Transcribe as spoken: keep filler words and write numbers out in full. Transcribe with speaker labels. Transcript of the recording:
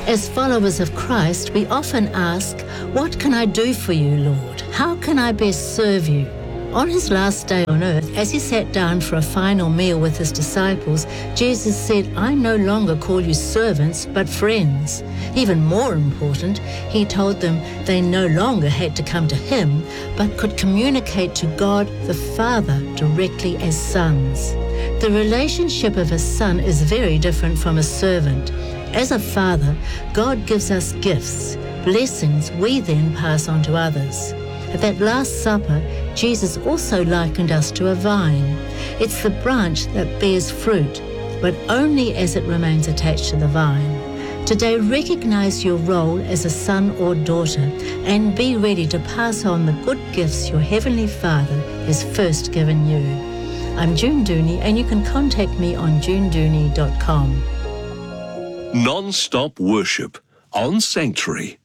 Speaker 1: As followers of Christ, we often ask, "What can I do for you, Lord? How can I best serve you?" On his last day on earth, as he sat down for a final meal with his disciples, Jesus said, "I no longer call you servants, but friends." Even more important, he told them they no longer had to come to him, but could communicate to God the Father directly as sons. The relationship of a son is very different from a servant. As a father, God gives us gifts, blessings we then pass on to others. At that Last Supper, Jesus also likened us to a vine. It's the branch that bears fruit, but only as it remains attached to the vine. Today, recognize your role as a son or daughter and be ready to pass on the good gifts your Heavenly Father has first given you. I'm June Dooney, and you can contact me on june dooney dot com.
Speaker 2: Non-stop worship on Sanctuary.